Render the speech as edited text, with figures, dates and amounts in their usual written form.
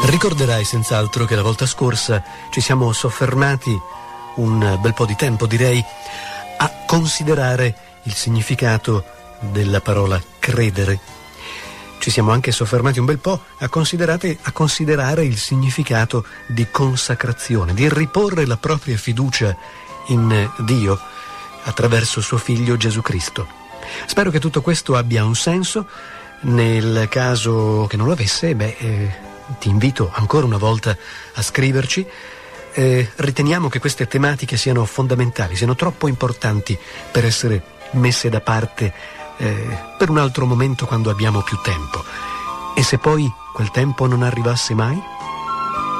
Ricorderai senz'altro che la volta scorsa ci siamo soffermati un bel po' di tempo, direi, a considerare il significato della parola credere. Ci siamo anche soffermati un bel po' a considerare il significato di consacrazione, di riporre la propria fiducia in Dio attraverso suo Figlio Gesù Cristo. Spero che tutto questo abbia un senso. Nel caso che non lo avesse, ti invito ancora una volta a scriverci. Riteniamo che queste tematiche siano fondamentali, siano troppo importanti per essere messe da parte per un altro momento quando abbiamo più tempo. E se poi quel tempo non arrivasse mai?